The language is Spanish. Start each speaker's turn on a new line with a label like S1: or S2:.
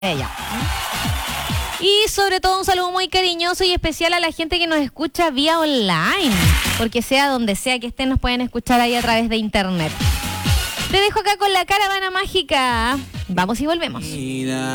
S1: ella. Y sobre todo un saludo muy cariñoso y especial a la gente que nos escucha vía online, porque sea donde sea que estén, nos pueden escuchar ahí a través de internet. Te dejo acá con la caravana mágica. Vamos y volvemos.